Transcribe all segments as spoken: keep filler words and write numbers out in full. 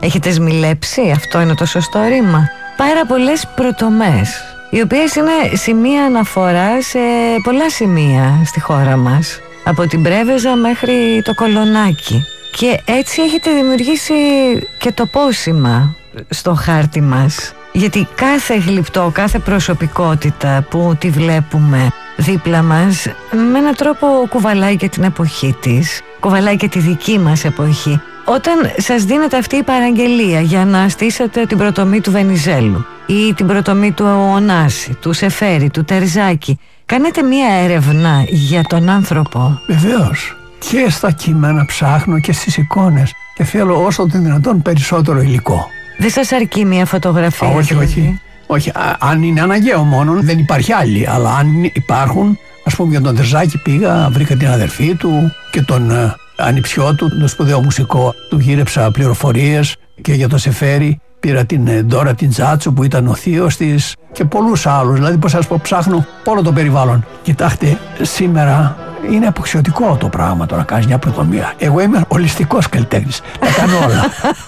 Έχετε σμιλέψει, αυτό είναι το σωστό ρήμα. Πάρα πολλές πρωτομές, οι οποίες είναι σημεία αναφορά σε πολλά σημεία στη χώρα μας, από την Πρέβεζα μέχρι το Κολονάκι. Και έτσι έχετε δημιουργήσει και τοπόσημα στο χάρτη μας. Γιατί κάθε γλυπτό, κάθε προσωπικότητα που τη βλέπουμε δίπλα μας, με έναν τρόπο κουβαλάει και την εποχή της, κουβαλάει και τη δική μας εποχή. Όταν σας δίνεται αυτή η παραγγελία για να στήσετε την πρωτομή του Βενιζέλου ή την πρωτομή του Ωνάση, του Σεφέρη, του Τερζάκη, κάνετε μία έρευνα για τον άνθρωπο? Βεβαίως. Και στα κείμενα ψάχνω και στις εικόνες και θέλω όσο το δυνατόν περισσότερο υλικό. Δεν σας αρκεί μία φωτογραφία? Α, όχι, δηλαδή? όχι. όχι. Α, αν είναι αναγκαίο μόνο, δεν υπάρχει άλλη. Αλλά αν υπάρχουν, ας πούμε για τον Τερζάκη πήγα, βρήκα την αδερφή του και τον ε, ανιψιό του, τον σπουδαίο μουσικό, του γύρεψα πληροφορίες, και για το Σεφέρη πήρα την ε, Ντόρα την Τζάτσου που ήταν ο θείος της και πολλούς άλλους. Δηλαδή, πώς σας πω, ψάχνω όλο το περιβάλλον. Κοιτάξτε, σήμερα είναι αποξιωτικό το πράγμα το να κάνεις μια πρωτομία. Εγώ είμαι ολιστικός καλλιτέχνης. Τα κάνω όλα.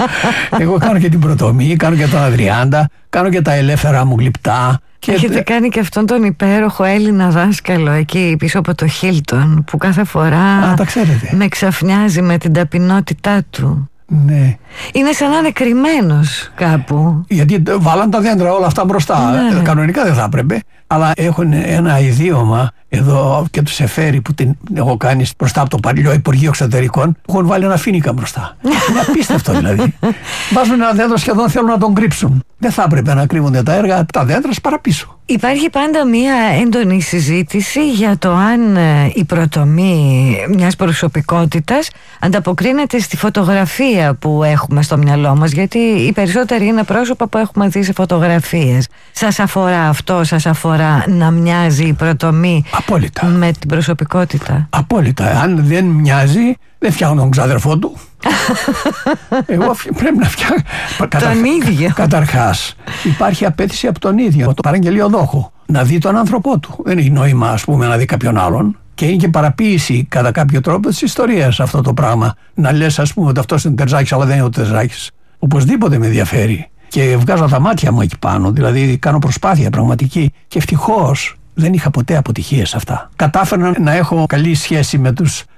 Εγώ κάνω και την πρωτομή, κάνω και τον Αδριάντα, κάνω και τα ελεύθερα μου γλυπτά. Και... Έχετε κάνει και αυτόν τον υπέροχο Έλληνα δάσκαλο εκεί πίσω από το Χίλτον, που κάθε φορά Α, τα ξέρετε. με ξαφνιάζει με την ταπεινότητά του. Ναι. Είναι σαν να είναι κρυμμένος κάπου. Γιατί βάλαν τα δέντρα όλα αυτά μπροστά. Ναι. Κανονικά δεν θα έπρεπε. Αλλά έχουν ένα ιδίωμα εδώ και του Σεφέρη που την έχω κάνει μπροστά από το παλιό Υπουργείο Εξωτερικών. Έχουν βάλει ένα φοίνικα μπροστά. Είναι απίστευτο δηλαδή. Βάζουν ένα δέντρο, σχεδόν θέλουν να τον κρύψουν. Δεν θα έπρεπε να κρύβονται τα έργα, τα δέντρα παραπίσω. Υπάρχει πάντα μία έντονη συζήτηση για το αν η πρωτομή μιας προσωπικότητας ανταποκρίνεται στη φωτογραφία που έχουμε στο μυαλό μας, γιατί οι περισσότεροι είναι πρόσωπα που έχουμε δει σε φωτογραφίες. Σας αφορά αυτό, σας αφορά να μοιάζει η πρωτομή Απόλυτα. με την προσωπικότητα? Απόλυτα. Αν δεν μοιάζει, δεν φτιάχνω τον ξάδερφό του. Εγώ πρέπει να φτιάχνω τον ίδιο. Καταρχάς, υπάρχει απέτηση από τον ίδιο, το παραγγελιοδόχο, να δει τον άνθρωπό του. Δεν έχει νόημα, ας πούμε, να δει κάποιον άλλον. Και είναι και παραποίηση κατά κάποιο τρόπο της ιστορίας αυτό το πράγμα. Να λες, ας πούμε, ότι αυτός είναι ο Τερζάκης, αλλά δεν είναι ο Τερζάκης. Οπωσδήποτε με ενδιαφέρει. Και βγάζω τα μάτια μου εκεί πάνω. Δηλαδή, κάνω προσπάθεια πραγματική. Και ευτυχώς δεν είχα ποτέ αποτυχίες αυτά. Κατάφερα να έχω καλή σχέση με τους